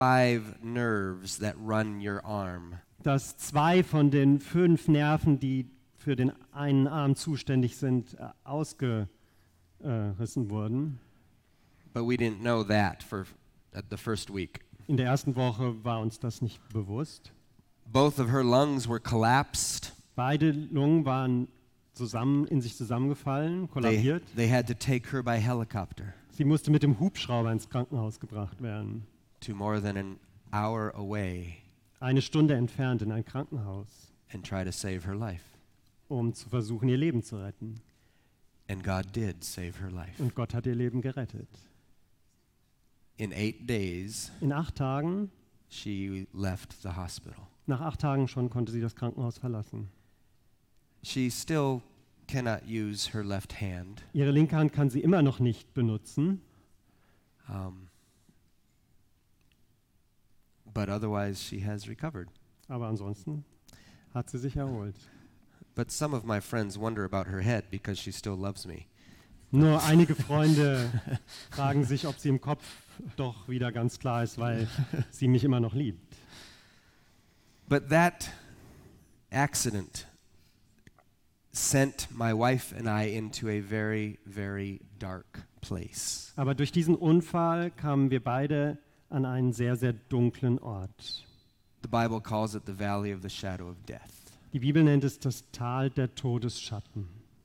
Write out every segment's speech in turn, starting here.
5 nerves that run your arm. dass 2 von den 5 Nerven, die für den einen Arm zuständig sind, ausgerissen wurden. But we didn't know that at the first week. In der ersten Woche war uns das nicht bewusst. Both of her lungs were collapsed. Beide Lungen waren in sich zusammengefallen, kollabiert. They had to take her by helicopter Sie musste mit dem Hubschrauber ins Krankenhaus gebracht werden. to more than an hour away 1 Stunde entfernt in ein Krankenhaus, and try to save her life. um zu versuchen, ihr Leben zu retten. And God did save her life. Und Gott hat ihr Leben gerettet. In 8 days, In 8 Tagen, she left the hospital. nach 8 Tagen schon, konnte sie das Krankenhaus verlassen. She still cannot use her left hand. Ihre linke Hand kann sie immer noch nicht benutzen, But otherwise she has recovered. aber ansonsten hat sie sich erholt. But some of my friends wonder about her head because she still loves me. Nur einige Freunde fragen sich, ob sie im Kopf doch wieder ganz klar ist, weil sie mich immer noch liebt. But that accident sent my wife and I into a very, very dark place. Aber durch diesen Unfall kamen wir beide an einen sehr, sehr dunklen Ort. The Bible calls it the valley of the shadow of death. Die Bibel nennt es das Tal der Todesschatten.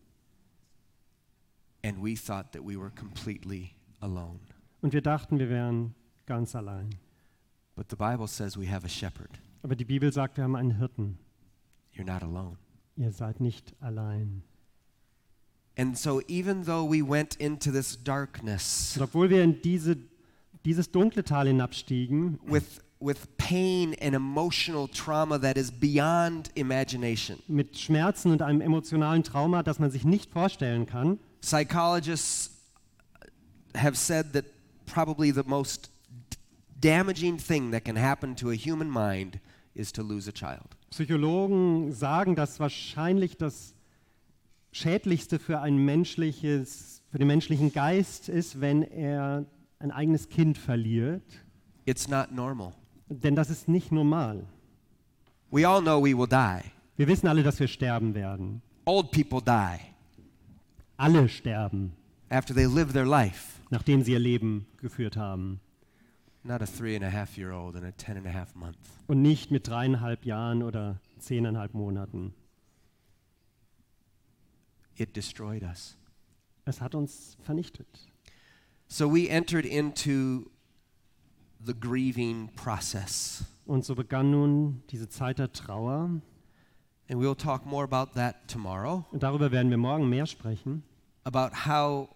And we thought that we were completely alone. Und wir dachten, wir wären ganz allein. But the Bible says we have a shepherd. Aber die Bibel sagt, wir haben einen Hirten. You're not alone. Ihr seid nicht allein. And so even though we went into this darkness Und obwohl wir in dieses dunkle Tal hinabstiegen, with pain and emotional trauma that is beyond imagination. mit Schmerzen und einem emotionalen Trauma, das man sich nicht vorstellen kann, Psychologists have said that probably the most damaging thing that can happen to a human mind is to lose a child. Psychologen sagen, dass wahrscheinlich das Schädlichste für den menschlichen Geist ist, wenn er ein eigenes Kind verliert. It's not normal. Denn das ist nicht normal. We all know we will die. Wir wissen alle, dass wir sterben werden. Old people die Alle sterben, after they live their life. nachdem sie ihr Leben geführt haben. Not a 3.5-year-old and a 10.5 month. Und nicht mit 3,5 Jahren oder 10,5 Monaten. It destroyed us. Es hat uns vernichtet. So we entered into the grieving process. Und so begann nun diese Zeit der Trauer. And we'll talk more about that tomorrow, Und darüber werden wir morgen mehr sprechen. about how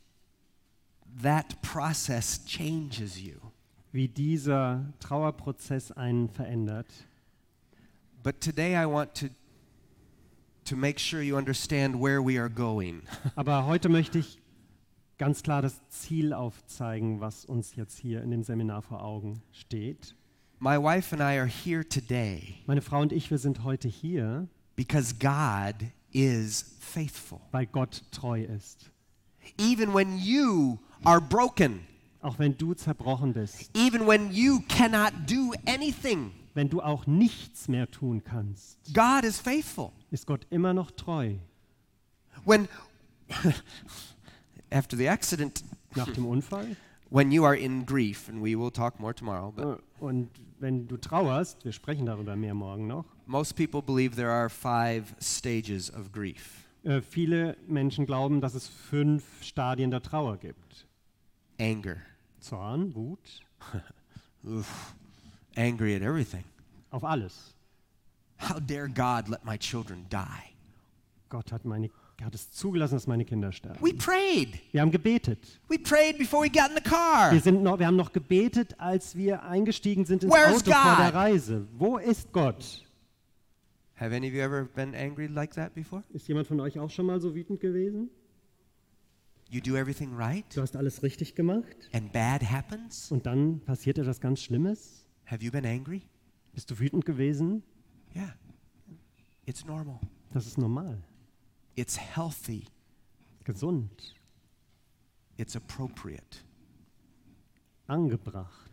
that process changes you. Wie dieser Trauerprozess einen verändert. But today I want to make sure you understand where we are going. Aber heute möchte ich ganz klar das Ziel aufzeigen, was uns jetzt hier in dem Seminar vor Augen steht. My wife and I are here today Meine Frau und ich, wir sind heute hier, because God is faithful. weil Gott treu ist. Even when you are broken, Auch wenn du zerbrochen bist, even when you cannot do anything, wenn du auch nichts mehr tun kannst, God is faithful. ist Gott immer noch treu. When after the accident, Nach dem Unfall. when you are in grief, and we will talk more tomorrow, but Und wenn du trauerst, wir sprechen darüber mehr morgen noch, most people believe there are 5 stages of grief. Viele Menschen glauben, dass es 5 Stadien der Trauer gibt. Anger. Zorn, Wut, Oof. Angry at everything. auf alles. How dare God let my children die? Gott hat es zugelassen, dass meine Kinder sterben. We prayed. Wir haben gebetet. We prayed before we got in the car. Wir haben noch gebetet, als wir eingestiegen sind ins Where's Auto vor der God? Reise. Wo ist Gott? Have any of you ever been angry like that before? Ist jemand von euch auch schon mal so wütend gewesen? You do everything right Du hast alles richtig gemacht and bad happens? und dann passiert etwas ganz Schlimmes? Have you been angry? Bist du wütend gewesen? Yeah. It's normal. Das ist normal. It's healthy. Gesund. It's appropriate. Angebracht.